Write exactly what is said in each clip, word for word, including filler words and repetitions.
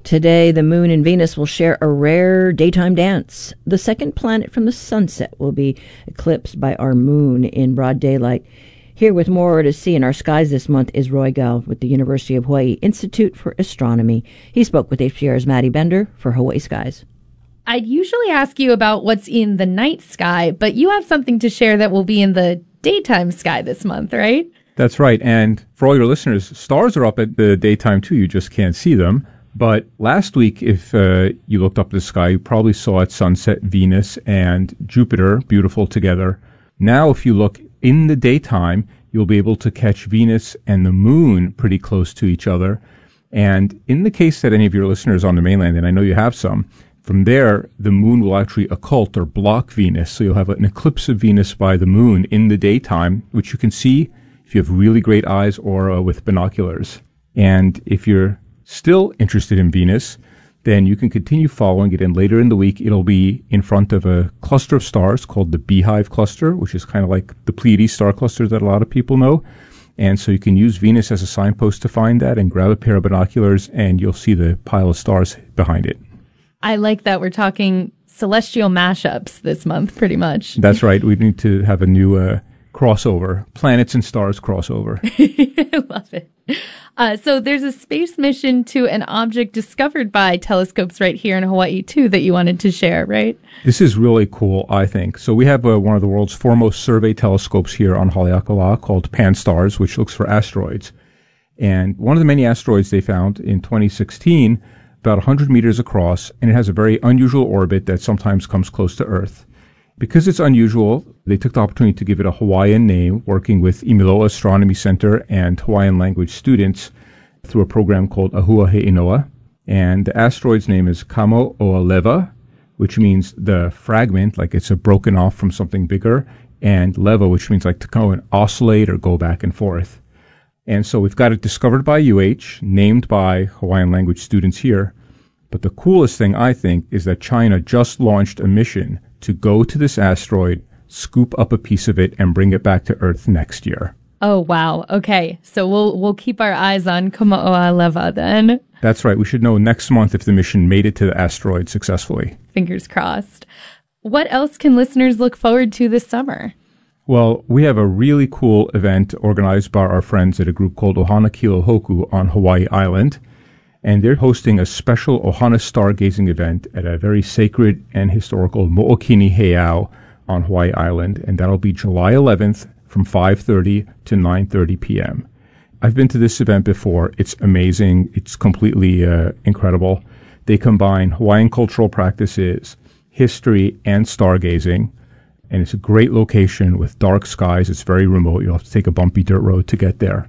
Today, the Moon and Venus will share a rare daytime dance. The second planet from the sunset will be eclipsed by our Moon in broad daylight. Here with more to see in our skies this month is Roy Gall with the University of Hawaii Institute for Astronomy. He spoke with H P R's Maddie Bender for Hawaii Skies. I'd usually ask you about what's in the night sky, but you have something to share that will be in the daytime sky this month, right? That's right. And for all your listeners, stars are up at the daytime too. You just can't see them. But last week, if uh, you looked up the sky, you probably saw at sunset Venus and Jupiter beautiful together. Now, if you look in the daytime, you'll be able to catch Venus and the Moon pretty close to each other. And in the case that any of your listeners on the mainland, and I know you have some, from there, the Moon will actually occult or block Venus. So you'll have an eclipse of Venus by the Moon in the daytime, which you can see if you have really great eyes or uh, with binoculars. And if you're still interested in Venus, then you can continue following it. And later in the week, it'll be in front of a cluster of stars called the Beehive Cluster, which is kind of like the Pleiades star cluster that a lot of people know. And so you can use Venus as a signpost to find that and grab a pair of binoculars, and you'll see the pile of stars behind it. I like that we're talking celestial mashups this month, pretty much. That's right. We need to have a new uh, crossover, planets and stars crossover. I love it. Uh, so there's a space mission to an object discovered by telescopes right here in Hawaii, too, that you wanted to share, right? This is really cool, I think. So we have uh, one of the world's foremost survey telescopes here on Haleakala called Pan-STARRS, which looks for asteroids. And one of the many asteroids they found in twenty sixteen, about one hundred meters across, and it has a very unusual orbit that sometimes comes close to Earth. Because it's unusual, they took the opportunity to give it a Hawaiian name, working with Imiloa Astronomy Center and Hawaiian language students through a program called Ahua He'inoa. And the asteroid's name is Kamo'oleva, which means the fragment, like it's a broken off from something bigger, and leva, which means like to go and oscillate or go back and forth. And so we've got it discovered by U H, named by Hawaiian language students here. But the coolest thing, I think, is that China just launched a mission to go to this asteroid, scoop up a piece of it, and bring it back to Earth next year. Oh, wow. Okay. So we'll we'll keep our eyes on Kamo'oleva then. That's right. We should know next month if the mission made it to the asteroid successfully. Fingers crossed. What else can listeners look forward to this summer? Well, we have a really cool event organized by our friends at a group called Ohana Kilohoku on Hawaii Island. And they're hosting a special Ohana stargazing event at a very sacred and historical Mo'okini Heiau on Hawaii Island. And that'll be July eleventh from five thirty to nine thirty p.m. I've been to this event before. It's amazing. It's completely uh, incredible. They combine Hawaiian cultural practices, history, and stargazing. And it's a great location with dark skies. It's very remote. You'll have to take a bumpy dirt road to get there.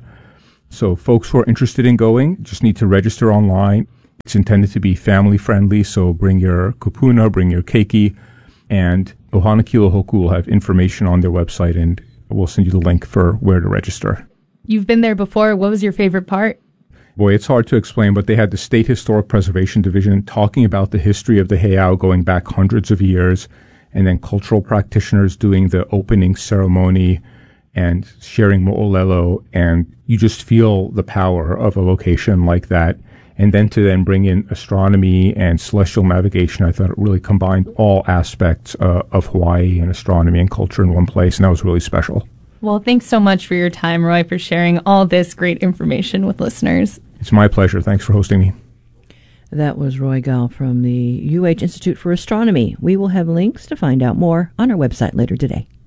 So folks who are interested in going just need to register online. It's intended to be family friendly, so bring your kupuna, bring your keiki, and Ohana Kilohoku will have information on their website, and we'll send you the link for where to register. You've been there before. What was your favorite part? Boy, it's hard to explain, but they had the State Historic Preservation Division talking about the history of the heiau going back hundreds of years, and then cultural practitioners doing the opening ceremony and sharing mo'olelo, and you just feel the power of a location like that. And then to then bring in astronomy and celestial navigation, I thought it really combined all aspects uh, of Hawaii and astronomy and culture in one place, and that was really special. Well, thanks so much for your time, Roy, for sharing all this great information with listeners. It's my pleasure. Thanks for hosting me. That was Roy Gall from the U H Institute for Astronomy. We will have links to find out more on our website later today.